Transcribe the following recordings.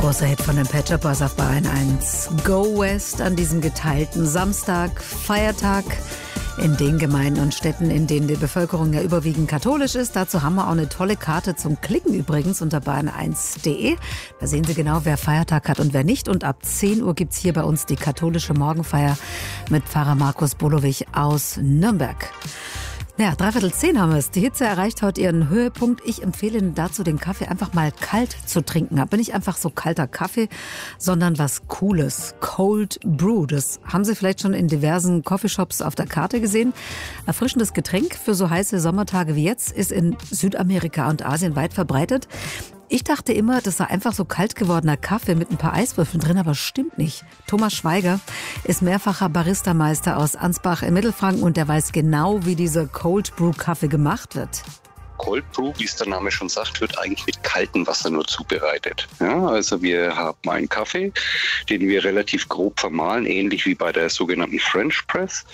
Großer Hit von den Pet Shop Boys auf Bayern 1. Go West an diesem geteilten Samstag, Feiertag in den Gemeinden und Städten, in denen die Bevölkerung ja überwiegend katholisch ist. Dazu haben wir auch eine tolle Karte zum Klicken übrigens unter bayern1.de. Da sehen Sie genau, wer Feiertag hat und wer nicht. Und ab 10 Uhr gibt's hier bei uns die katholische Morgenfeier mit Pfarrer Markus Bolowich aus Nürnberg. Ja, 9:45 haben wir es. Die Hitze erreicht heute ihren Höhepunkt. Ich empfehle Ihnen dazu, den Kaffee einfach mal kalt zu trinken. Aber nicht einfach so kalter Kaffee, sondern was Cooles. Cold Brew. Das haben Sie vielleicht schon in diversen Coffeeshops auf der Karte gesehen. Erfrischendes Getränk für so heiße Sommertage wie jetzt ist in Südamerika und Asien weit verbreitet. Ich dachte immer, das sei einfach so kalt gewordener Kaffee mit ein paar Eiswürfeln drin, aber stimmt nicht. Thomas Schweiger ist mehrfacher Baristameister aus Ansbach im Mittelfranken und der weiß genau, wie dieser Cold Brew Kaffee gemacht wird. Cold Brew, wie es der Name schon sagt, wird eigentlich mit kaltem Wasser nur zubereitet. Ja, also wir haben einen Kaffee, den wir relativ grob vermahlen, ähnlich wie bei der sogenannten French Press.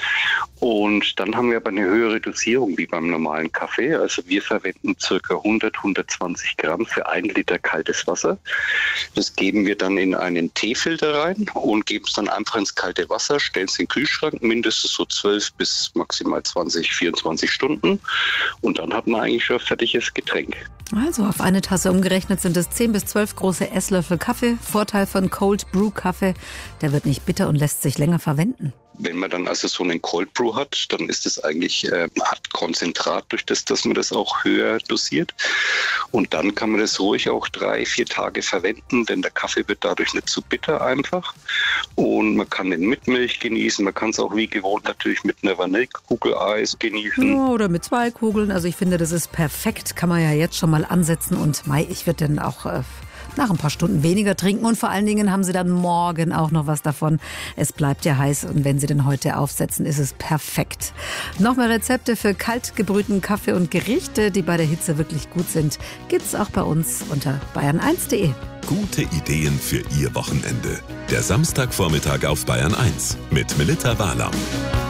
Und dann haben wir aber eine höhere Dosierung wie beim normalen Kaffee. Also wir verwenden ca. 100-120 Gramm für 1 Liter kaltes Wasser. Das geben wir dann in einen Teefilter rein und geben es dann einfach ins kalte Wasser, stellen es in den Kühlschrank, mindestens so 12 bis maximal 20, 24 Stunden. Und dann hat man eigentlich schon fertiges Getränk. Also auf eine Tasse umgerechnet sind es 10 bis 12 große Esslöffel Kaffee. Vorteil von Cold Brew Kaffee, der wird nicht bitter und lässt sich länger verwenden. Wenn man dann also so einen Cold Brew hat, dann ist es eigentlich Art Konzentrat, durch das, dass man das auch höher dosiert. Und dann kann man das ruhig auch 3-4 Tage verwenden, denn der Kaffee wird dadurch nicht zu bitter einfach. Und man kann den mit Milch genießen, man kann es auch wie gewohnt natürlich mit einer Vanillekugel-Eis genießen. Ja, oder mit 2 Kugeln. Also ich finde, das ist perfekt. Kann man ja jetzt schon mal ansetzen. Und ich würde dann auch nach ein paar Stunden weniger trinken. Und vor allen Dingen haben Sie dann morgen auch noch was davon. Es bleibt ja heiß und wenn Sie den heute aufsetzen, ist es perfekt. Noch mehr Rezepte für kalt gebrühten Kaffee und Gerichte, die bei der Hitze wirklich gut sind, gibt's auch bei uns unter bayern1.de. Gute Ideen für Ihr Wochenende. Der Samstagvormittag auf Bayern 1 mit Melitta Wahlam.